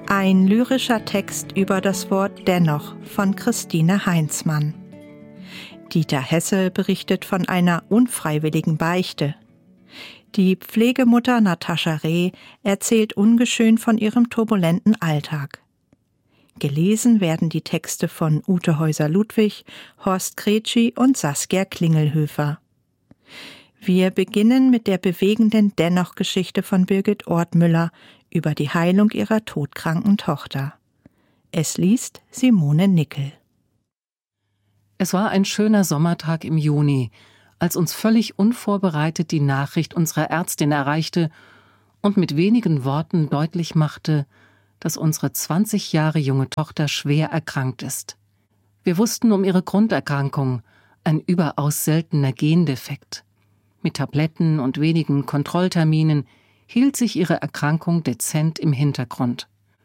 Ein lyrischer Text über das Wort Dennoch von Christine Heinzmann. Dieter Hesse berichtet von einer unfreiwilligen Beichte. Die Pflegemutter Natascha Reh erzählt ungeschön von ihrem turbulenten Alltag. Gelesen werden die Texte von Ute Häuser-Ludwig, Horst Kretschi und Saskia Klingelhöfer. Wir beginnen mit der bewegenden Dennoch-Geschichte von Birgit Ortmüller über die Heilung ihrer todkranken Tochter. Es liest Simone Nickel. Es war ein schöner Sommertag im Juni, als uns völlig unvorbereitet die Nachricht unserer Ärztin erreichte und mit wenigen Worten deutlich machte, dass unsere 20 Jahre junge Tochter schwer erkrankt ist. Wir wussten um ihre Grunderkrankung, ein überaus seltener Gendefekt. Mit Tabletten und wenigen Kontrollterminen hielt sich ihre Erkrankung dezent im Hintergrund.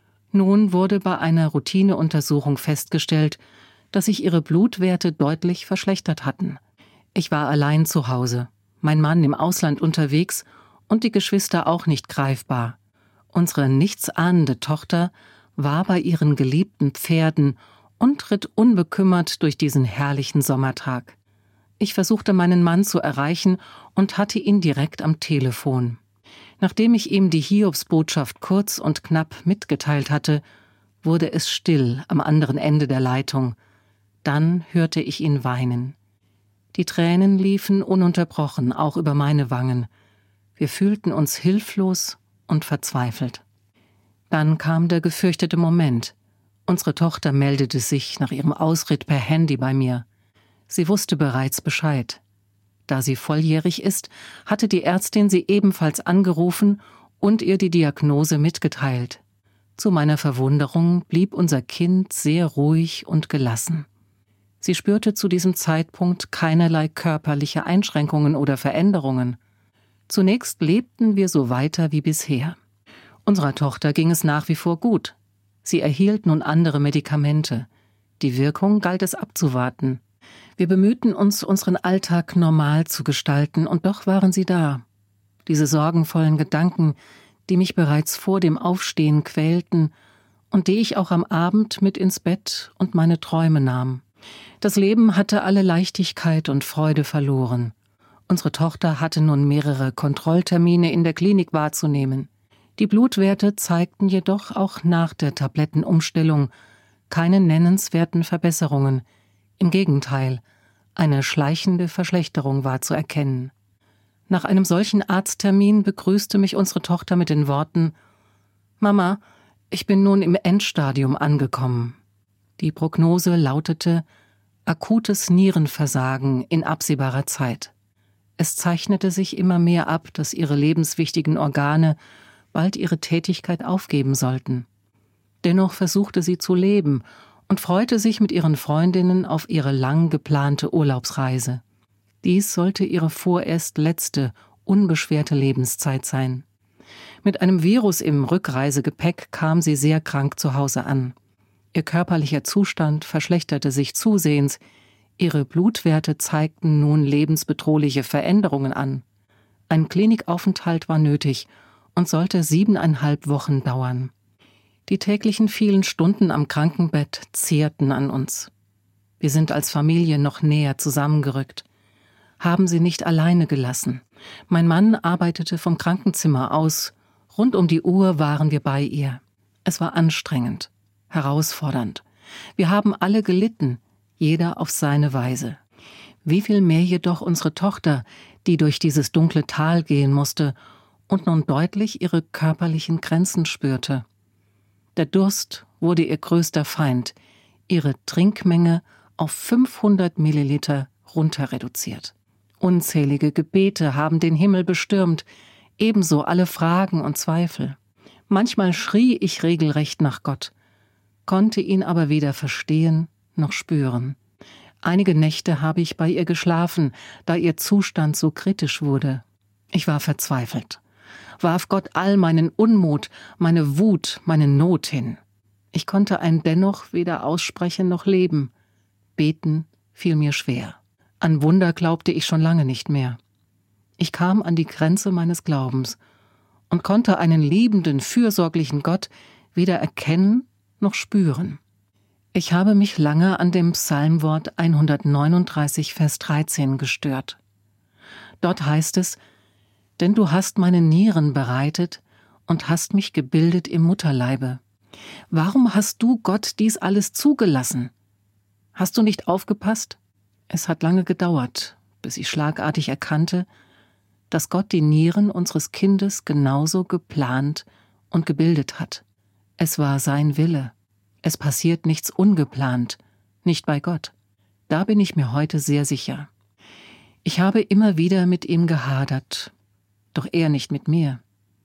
Nun wurde bei einer Routineuntersuchung festgestellt, dass sich ihre Blutwerte deutlich verschlechtert hatten. Ich war allein zu Hause, mein Mann im Ausland unterwegs und die Geschwister auch nicht greifbar. Unsere nichtsahnende Tochter war bei ihren geliebten Pferden und ritt unbekümmert durch diesen herrlichen Sommertag. Ich versuchte meinen Mann zu erreichen und hatte ihn direkt am Telefon. Nachdem ich ihm die Hiobsbotschaft kurz und knapp mitgeteilt hatte, wurde es still am anderen Ende der Leitung. Dann hörte ich ihn weinen. Die Tränen liefen ununterbrochen, auch über meine Wangen. Wir fühlten uns hilflos und verzweifelt. Dann kam der gefürchtete Moment. Unsere Tochter meldete sich nach ihrem Ausritt per Handy bei mir. Sie wusste bereits Bescheid. Da sie volljährig ist, hatte die Ärztin sie ebenfalls angerufen und ihr die Diagnose mitgeteilt. Zu meiner Verwunderung blieb unser Kind sehr ruhig und gelassen. Sie spürte zu diesem Zeitpunkt keinerlei körperliche Einschränkungen oder Veränderungen. Zunächst lebten wir so weiter wie bisher. Unserer Tochter ging es nach wie vor gut. Sie erhielt nun andere Medikamente. Die Wirkung galt es abzuwarten. Wir bemühten uns, unseren Alltag normal zu gestalten, und doch waren sie da. Diese sorgenvollen Gedanken, die mich bereits vor dem Aufstehen quälten und die ich auch am Abend mit ins Bett und meine Träume nahm. Das Leben hatte alle Leichtigkeit und Freude verloren. Unsere Tochter hatte nun mehrere Kontrolltermine in der Klinik wahrzunehmen. Die Blutwerte zeigten jedoch auch nach der Tablettenumstellung keine nennenswerten Verbesserungen. Im Gegenteil, eine schleichende Verschlechterung war zu erkennen. Nach einem solchen Arzttermin begrüßte mich unsere Tochter mit den Worten: »Mama, ich bin nun im Endstadium angekommen.« Die Prognose lautete: akutes Nierenversagen in absehbarer Zeit. Es zeichnete sich immer mehr ab, dass ihre lebenswichtigen Organe bald ihre Tätigkeit aufgeben sollten. Dennoch versuchte sie zu leben und freute sich mit ihren Freundinnen auf ihre lang geplante Urlaubsreise. Dies sollte ihre vorerst letzte, unbeschwerte Lebenszeit sein. Mit einem Virus im Rückreisegepäck kam sie sehr krank zu Hause an. Ihr körperlicher Zustand verschlechterte sich zusehends, ihre Blutwerte zeigten nun lebensbedrohliche Veränderungen an. Ein Klinikaufenthalt war nötig und sollte 7,5 Wochen dauern. Die täglichen vielen Stunden am Krankenbett zehrten an uns. Wir sind als Familie noch näher zusammengerückt, haben sie nicht alleine gelassen. Mein Mann arbeitete vom Krankenzimmer aus. Rund um die Uhr waren wir bei ihr. Es war anstrengend, herausfordernd. Wir haben alle gelitten, jeder auf seine Weise. Wie viel mehr jedoch unsere Tochter, die durch dieses dunkle Tal gehen musste und nun deutlich ihre körperlichen Grenzen spürte. Der Durst wurde ihr größter Feind, ihre Trinkmenge auf 500 Milliliter runter reduziert. Unzählige Gebete haben den Himmel bestürmt, ebenso alle Fragen und Zweifel. Manchmal schrie ich regelrecht nach Gott, konnte ihn aber weder verstehen noch spüren. Einige Nächte habe ich bei ihr geschlafen, da ihr Zustand so kritisch wurde. Ich war verzweifelt, warf Gott all meinen Unmut, meine Wut, meine Not hin. Ich konnte ein Dennoch weder aussprechen noch leben. Beten fiel mir schwer. An Wunder glaubte ich schon lange nicht mehr. Ich kam an die Grenze meines Glaubens und konnte einen liebenden, fürsorglichen Gott weder erkennen noch spüren. Ich habe mich lange an dem Psalmwort 139, Vers 13 gestört. Dort heißt es: Denn du hast meine Nieren bereitet und hast mich gebildet im Mutterleibe. Warum hast du, Gott, dies alles zugelassen? Hast du nicht aufgepasst? Es hat lange gedauert, bis ich schlagartig erkannte, dass Gott die Nieren unseres Kindes genauso geplant und gebildet hat. Es war sein Wille. Es passiert nichts ungeplant, nicht bei Gott. Da bin ich mir heute sehr sicher. Ich habe immer wieder mit ihm gehadert, doch er nicht mit mir.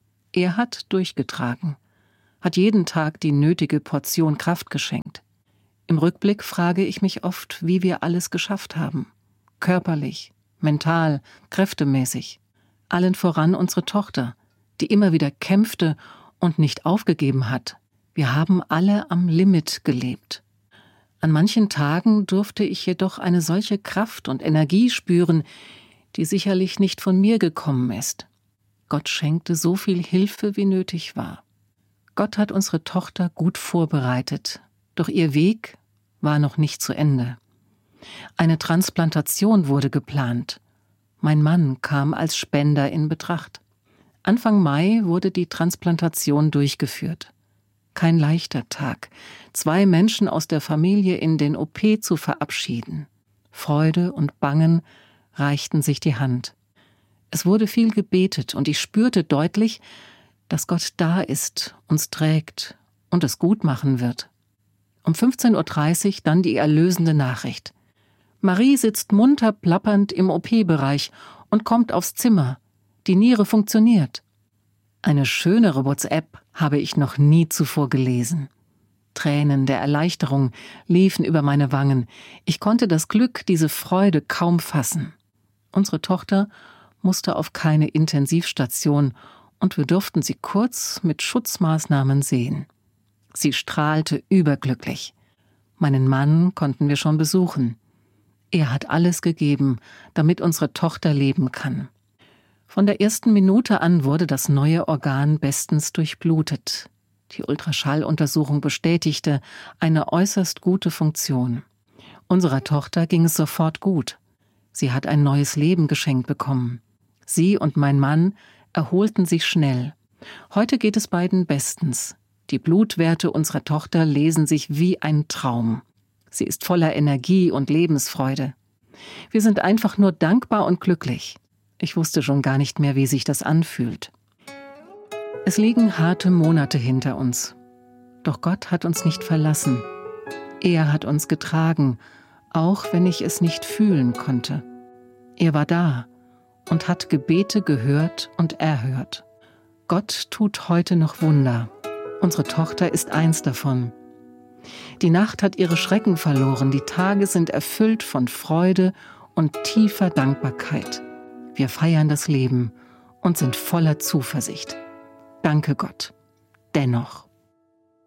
Er hat durchgetragen, hat jeden Tag die nötige Portion Kraft geschenkt. Im Rückblick frage ich mich oft, wie wir alles geschafft haben. Körperlich, mental, kräftemäßig. Allen voran unsere Tochter, die immer wieder kämpfte und nicht aufgegeben hat. Wir haben alle am Limit gelebt. An manchen Tagen durfte ich jedoch eine solche Kraft und Energie spüren, die sicherlich nicht von mir gekommen ist. Gott schenkte so viel Hilfe, wie nötig war. Gott hat unsere Tochter gut vorbereitet, doch ihr Weg war noch nicht zu Ende. Eine Transplantation wurde geplant. Mein Mann kam als Spender in Betracht. Anfang Mai wurde die Transplantation durchgeführt. Kein leichter Tag, 2 Menschen aus der Familie in den OP zu verabschieden. Freude und Bangen reichten sich die Hand. Es wurde viel gebetet und ich spürte deutlich, dass Gott da ist, uns trägt und es gut machen wird. Um 15:30 Uhr dann die erlösende Nachricht. Marie sitzt munter plappernd im OP-Bereich und kommt aufs Zimmer. Die Niere funktioniert. Eine schönere WhatsApp habe ich noch nie zuvor gelesen. Tränen der Erleichterung liefen über meine Wangen. Ich konnte das Glück, diese Freude kaum fassen. Unsere Tochter musste auf keine Intensivstation und wir durften sie kurz mit Schutzmaßnahmen sehen. Sie strahlte überglücklich. Meinen Mann konnten wir schon besuchen. Er hat alles gegeben, damit unsere Tochter leben kann. Von der ersten Minute an wurde das neue Organ bestens durchblutet. Die Ultraschalluntersuchung bestätigte eine äußerst gute Funktion. Unserer Tochter ging es sofort gut. Sie hat ein neues Leben geschenkt bekommen. Sie und mein Mann erholten sich schnell. Heute geht es beiden bestens. Die Blutwerte unserer Tochter lesen sich wie ein Traum. Sie ist voller Energie und Lebensfreude. Wir sind einfach nur dankbar und glücklich. Ich wusste schon gar nicht mehr, wie sich das anfühlt. Es liegen harte Monate hinter uns. Doch Gott hat uns nicht verlassen. Er hat uns getragen, auch wenn ich es nicht fühlen konnte. Er war da und hat Gebete gehört und erhört. Gott tut heute noch Wunder. Unsere Tochter ist eins davon. Die Nacht hat ihre Schrecken verloren, die Tage sind erfüllt von Freude und tiefer Dankbarkeit. Wir feiern das Leben und sind voller Zuversicht. Danke Gott. Dennoch.